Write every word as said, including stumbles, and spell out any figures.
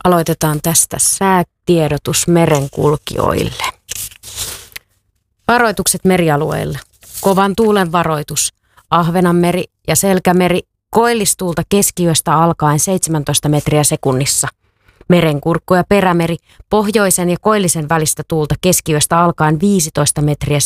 aloitetaan tästä säätiedotus merenkulkijoille. Varoitukset merialueilla. Kovan tuulen varoitus. Ahvenanmeri ja Selkämeri koillistuulta keskiyöstä alkaen seitsemäntoista metriä sekunnissa. Merenkurkku ja Perämeri pohjoisen ja koillisen välistä tuulta keskiyöstä alkaen viisitoista metriä